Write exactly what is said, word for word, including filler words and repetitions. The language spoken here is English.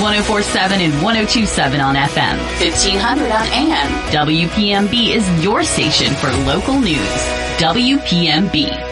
one oh four point seven and one oh two point seven on F M. fifteen hundred on A M. W P M B is your station for local news. W P M B.